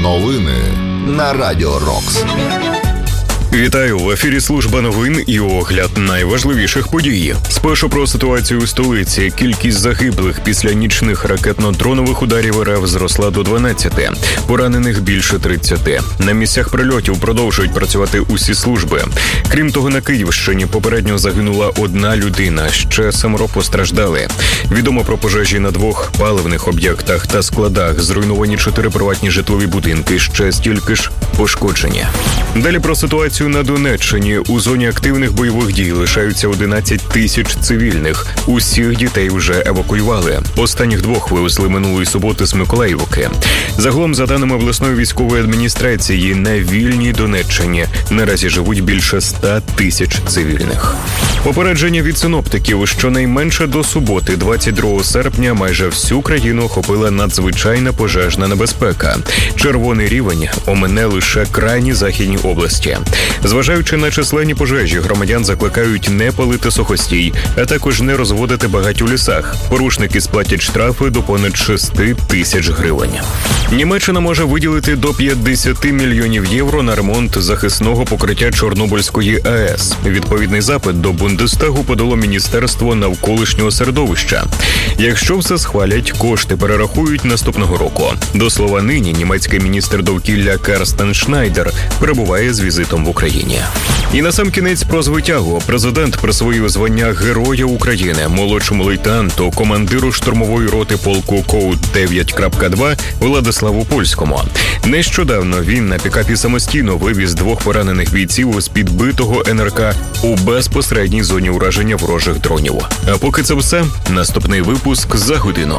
Новини на Радіо Рокс. Вітаю! В ефірі служба новин і огляд найважливіших подій. Спершу про ситуацію у столиці. Кількість загиблих після нічних ракетно-дронових ударів РФ зросла до 12. Поранених більше 30. На місцях прильотів продовжують працювати усі служби. Крім того, на Київщині попередньо загинула одна людина, ще 7 постраждали. Відомо про пожежі на 2 паливних об'єктах та складах. Зруйновані 4 приватні житлові будинки, ще стільки ж пошкоджені. Далі про ситуацію на Донеччині. У зоні активних бойових дій лишаються 11 тисяч цивільних. Усіх дітей вже евакуювали. Останніх 2 вивезли минулої суботи з Миколаївки. Загалом, за даними обласної військової адміністрації, на вільній Донеччині наразі живуть більше 100 тисяч цивільних. Попередження від синоптиків: щонайменше до суботи, 22 серпня, майже всю країну охопила надзвичайна пожежна небезпека. Червоний рівень омине лише крайні західні області. Зважаючи на численні пожежі, громадян закликають не палити сухостій, а також не розводити багать у лісах. Порушники сплатять штрафи до понад 6 тисяч гривень. Німеччина може виділити до 50 мільйонів євро на ремонт захисного покриття Чорнобильської АЕС. Відповідний запит до Бундестагу подало Міністерство навколишнього середовища. Якщо все схвалять, кошти перерахують наступного року. До слова, нині німецький міністр довкілля Карстен Шнайдер перебуває з візитом в Україні. І насамкінець про звитягу. Президент присвоїв звання Героя України молодшому лейтенанту, командиру штурмової роти полку Коут 9.2 Владиславу Польському. Нещодавно він на пікапі самостійно вивіз 2 поранених бійців з підбитого НРК у безпосередній зоні ураження ворожих дронів. А поки це все, наступний випуск за годину.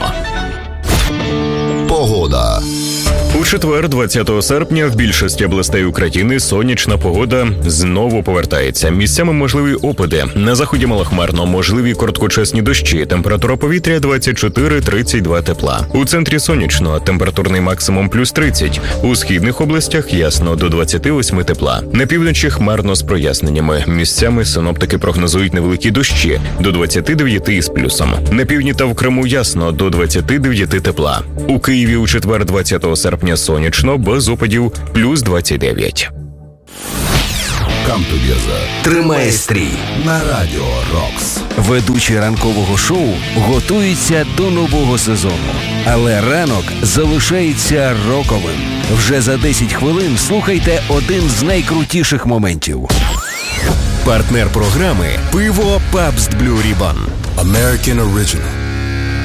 Погода. У четвер, 20 серпня, в більшості областей України сонячна погода знову повертається. Місцями можливі опади. На заході малохмарно, можливі короткочасні дощі. Температура повітря 24-32 тепла. У центрі сонячно, температурний максимум плюс 30. У східних областях ясно, до 28 тепла. На півночі хмарно з проясненнями. Місцями синоптики прогнозують невеликі дощі, до 29 із плюсом. На півдні та в Криму ясно, до 29 тепла. У Києві у четвер, 20 серпня, сонячно, без опадів, плюс 29. Камтубірза тримає стрій на Радіо Рокс. Ведучі ранкового шоу готуються до нового сезону. Але ранок залишається роковим. Вже за 10 хвилин слухайте один з найкрутіших моментів. Партнер програми – пиво Pabst Blue Ribbon. American Original.